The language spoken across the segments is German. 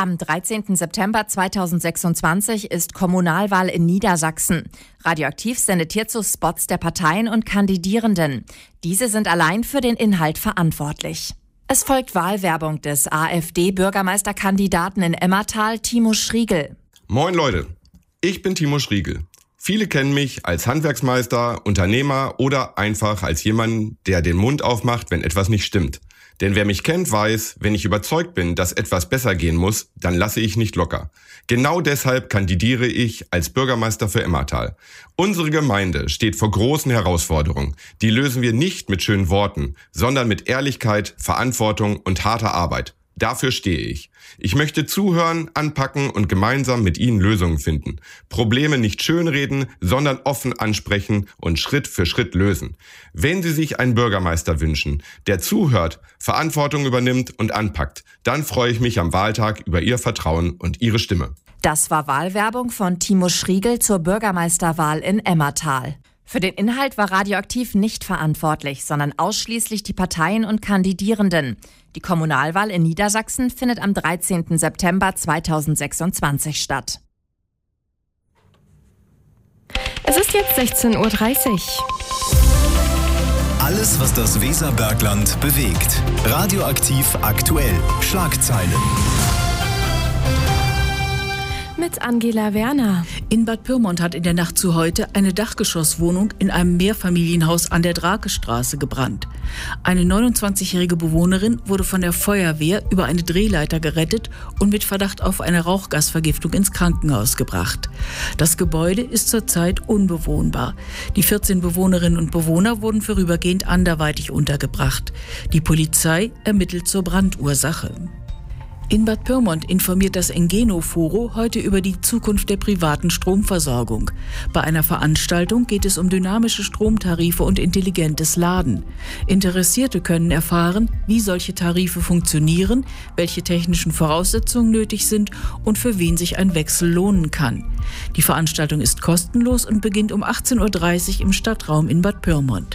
Am 13. September 2026 ist Kommunalwahl in Niedersachsen. Radioaktiv sendet hierzu Spots der Parteien und Kandidierenden. Diese sind allein für den Inhalt verantwortlich. Es folgt Wahlwerbung des AfD-Bürgermeisterkandidaten in Emmertal, Timo Schriegel. Moin Leute, ich bin Timo Schriegel. Viele kennen mich als Handwerksmeister, Unternehmer oder einfach als jemanden, der den Mund aufmacht, wenn etwas nicht stimmt. Denn wer mich kennt, weiß, wenn ich überzeugt bin, dass etwas besser gehen muss, dann lasse ich nicht locker. Genau deshalb kandidiere ich als Bürgermeister für Emmertal. Unsere Gemeinde steht vor großen Herausforderungen. Die lösen wir nicht mit schönen Worten, sondern mit Ehrlichkeit, Verantwortung und harter Arbeit. Dafür stehe ich. Ich möchte zuhören, anpacken und gemeinsam mit Ihnen Lösungen finden. Probleme nicht schönreden, sondern offen ansprechen und Schritt für Schritt lösen. Wenn Sie sich einen Bürgermeister wünschen, der zuhört, Verantwortung übernimmt und anpackt, dann freue ich mich am Wahltag über Ihr Vertrauen und Ihre Stimme. Das war Wahlwerbung von Timo Schriegel zur Bürgermeisterwahl in Emmertal. Für den Inhalt war Radioaktiv nicht verantwortlich, sondern ausschließlich die Parteien und Kandidierenden. Die Kommunalwahl in Niedersachsen findet am 13. September 2026 statt. Es ist jetzt 16:30 Uhr. Alles, was das Weserbergland bewegt. Radioaktiv aktuell. Schlagzeilen. Mit Angela Werner. In Bad Pyrmont hat in der Nacht zu heute eine Dachgeschosswohnung in einem Mehrfamilienhaus an der Drakestraße gebrannt. Eine 29-jährige Bewohnerin wurde von der Feuerwehr über eine Drehleiter gerettet und mit Verdacht auf eine Rauchgasvergiftung ins Krankenhaus gebracht. Das Gebäude ist zurzeit unbewohnbar. Die 14 Bewohnerinnen und Bewohner wurden vorübergehend anderweitig untergebracht. Die Polizei ermittelt zur Brandursache. In Bad Pyrmont informiert das Engeno-Foro heute über die Zukunft der privaten Stromversorgung. Bei einer Veranstaltung geht es um dynamische Stromtarife und intelligentes Laden. Interessierte können erfahren, wie solche Tarife funktionieren, welche technischen Voraussetzungen nötig sind und für wen sich ein Wechsel lohnen kann. Die Veranstaltung ist kostenlos und beginnt um 18:30 Uhr im Stadtraum in Bad Pyrmont.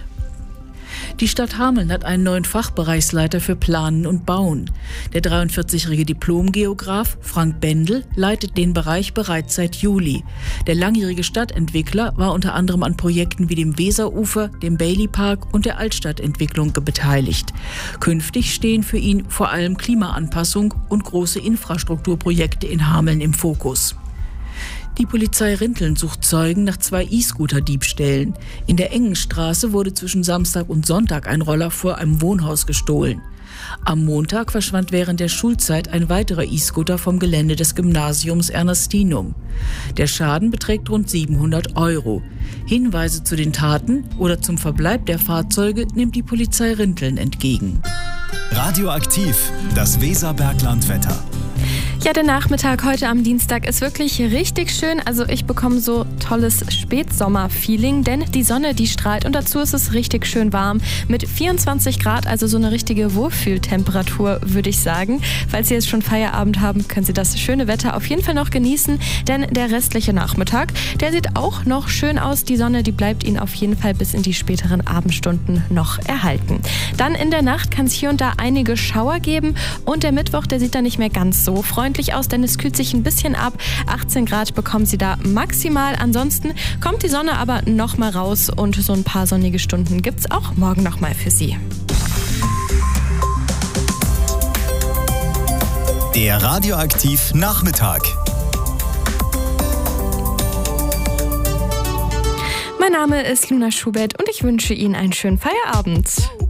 Die Stadt Hameln hat einen neuen Fachbereichsleiter für Planen und Bauen. Der 43-jährige Diplomgeograf Frank Bendel leitet den Bereich bereits seit Juli. Der langjährige Stadtentwickler war unter anderem an Projekten wie dem Weserufer, dem Bailey Park und der Altstadtentwicklung beteiligt. Künftig stehen für ihn vor allem Klimaanpassung und große Infrastrukturprojekte in Hameln im Fokus. Die Polizei Rinteln sucht Zeugen nach 2 E-Scooter-Diebstählen. In der Engenstraße wurde zwischen Samstag und Sonntag ein Roller vor einem Wohnhaus gestohlen. Am Montag verschwand während der Schulzeit ein weiterer E-Scooter vom Gelände des Gymnasiums Ernestinum. Der Schaden beträgt rund 700 €. Hinweise zu den Taten oder zum Verbleib der Fahrzeuge nimmt die Polizei Rinteln entgegen. Radioaktiv, das Weserberglandwetter. Ja, der Nachmittag heute am Dienstag ist wirklich richtig schön. Also ich bekomme so tolles Spätsommer-Feeling, denn die Sonne, die strahlt und dazu ist es richtig schön warm mit 24 Grad, also so eine richtige Wohlfühltemperatur, würde ich sagen. Falls Sie jetzt schon Feierabend haben, können Sie das schöne Wetter auf jeden Fall noch genießen, denn der restliche Nachmittag, der sieht auch noch schön aus. Die Sonne, die bleibt Ihnen auf jeden Fall bis in die späteren Abendstunden noch erhalten. Dann in der Nacht kann es hier und da einige Schauer geben und der Mittwoch, der sieht dann nicht mehr ganz so freundlich aus, denn es kühlt sich ein bisschen ab. 18 Grad bekommen Sie da maximal. Ansonsten kommt die Sonne aber noch mal raus und so ein paar sonnige Stunden gibt es auch morgen noch mal für Sie. Der Radioaktiv Nachmittag. Mein Name ist Luna Schubert und ich wünsche Ihnen einen schönen Feierabend.